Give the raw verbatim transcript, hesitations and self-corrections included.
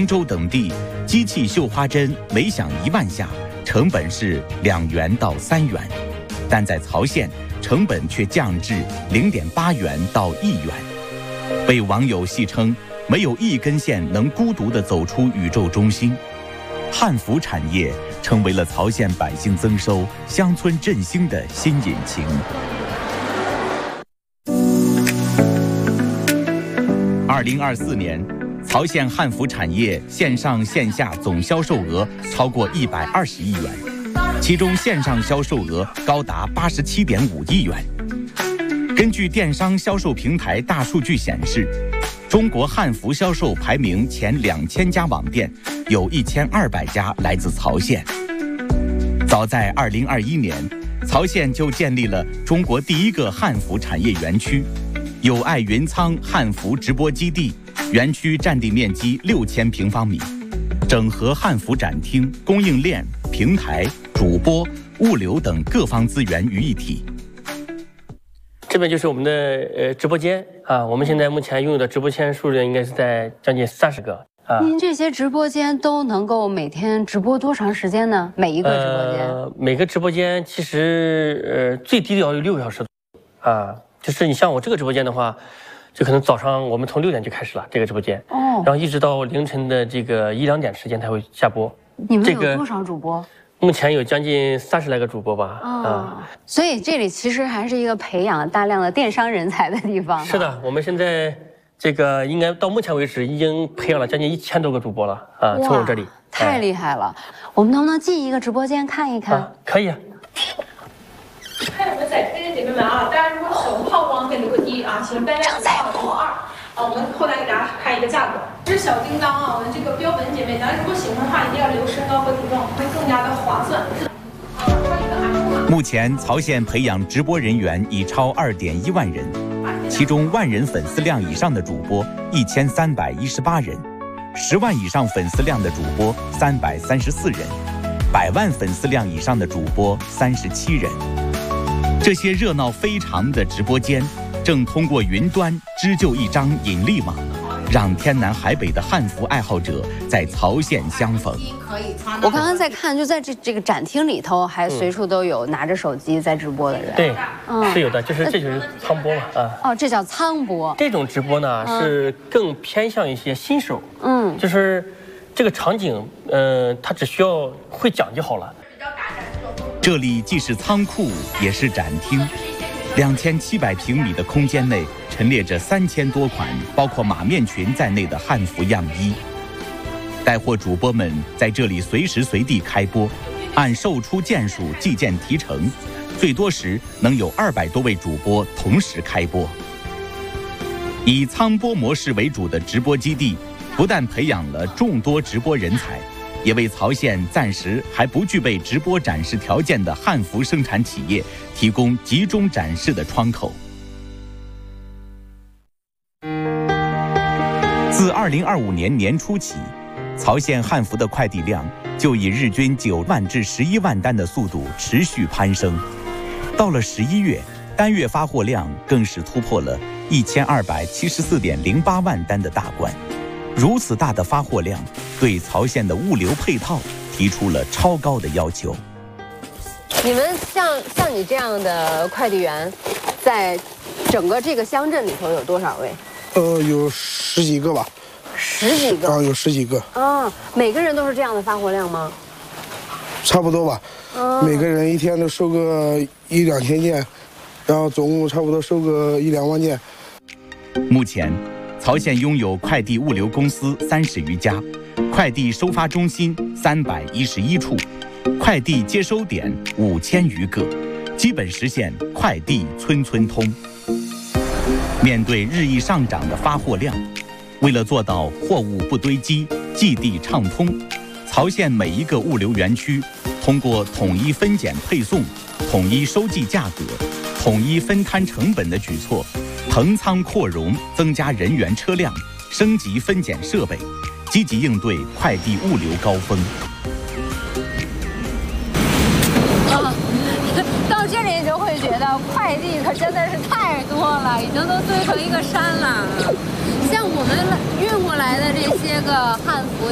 杭州等地，机器绣花针每响一万下，成本是两元到三元，但在曹县，成本却降至零点八元到一元。被网友戏称，没有一根线能孤独地走出宇宙中心。汉服产业成为了曹县百姓增收、乡村振兴的新引擎。二零二四年，曹县汉服产业线上线下总销售额超过一百二十亿元，其中线上销售额高达八十七点五亿元。根据电商销售平台大数据显示，中国汉服销售排名前两千家网店，有一千二百家来自曹县。早在二零二一年，曹县就建立了中国第一个汉服产业园区。友爱云仓汉服直播基地，园区占地面积六千平方米，整合汉服展厅、供应链、平台、主播、物流等各方资源于一体。 这边就是我们的呃直播间啊，我们现在目前拥有的直播间数量应该是在将近三十个啊。 您这些直播间都能够每天直播多长时间呢？每一个直播间？ 呃，每个直播间其实呃最低的要有六个小时啊。就是你像我这个直播间的话，就可能早上我们从六点就开始了这个直播间，哦，然后一直到凌晨的这个一两点时间才会下播。 你们有多少主播？这个、 目前有将近三十来个主播吧。 哦、啊，所以这里其实还是一个培养大量的电商人才的地方。 是的，我们现在这个应该到目前为止已经培养了将近一千多个主播了啊，从我这里。 太厉害了！我们能不能进一个直播间看一看？ 啊、可以啊。 还有我们在推荐姐妹们啊，大家如果手抛光跟留个低啊，请单量五号二啊，我们后台给大家开一个价格。这是小叮当啊，我们这个标本姐妹，大家如果喜欢的话，一定要留身高和体重，会更加的划算。 目前曹县培养直播人员已超二点一万人，其中万人粉丝量以上的主播一千三百一十八人，十万以上粉丝量的主播三百三十四人，百万粉丝量以上的主播三十七人。这些热闹非常的直播间，正通过云端织就一张引力网，让天南海北的汉服爱好者在曹县相逢。 我刚刚在看，就在这这个展厅里头，还随处都有拿着手机在直播的人。 对，嗯、是有的，就是这就是仓播嘛啊。 哦，这叫仓播。 这种直播呢、嗯、是更偏向一些新手， 嗯， 就是这个场景，嗯、呃，他只需要会讲就好了。 这里既是仓库，也是展厅。两千七百平米的空间内陈列着三千多款，包括马面裙在内的汉服样衣。带货主播们在这里随时随地开播，按售出件数计件提成，最多时能有二百多位主播同时开播。以仓播模式为主的直播基地，不但培养了众多直播人才，也为曹县暂时还不具备直播展示条件的汉服生产企业提供集中展示的窗口。自二零二五年年初起，曹县汉服的快递量就以日均九万至十一万单的速度持续攀升。到了十一月，单月发货量更是突破了一千二百七十四点零八万单的大关。如此大的发货量，对曹县的物流配套提出了超高的要求。 你们像像你这样的快递员，在整个这个乡镇里头有多少位？ 呃，有十几个吧。 十几个？ 啊，有十几个。 啊，每个人都是这样的发货量吗？ 差不多吧。啊，每个人一天都收个一两千件，然后总共差不多收个一两万件。 目前，曹县拥有快递物流公司三十余家，快递收发中心三百一十一处，快递接收点五千余个，基本实现快递村村通。面对日益上涨的发货量，为了做到货物不堆积、寄递畅通，曹县每一个物流园区通过统一分拣配送、统一收寄价格、统一分摊成本的举措，腾仓扩容，增加人员车辆，升级分拣设备，积极应对快递物流高峰。 啊，到这里就会觉得快递可真的是太多了，已经都堆成一个山了。像我们运过来的这些个汉服，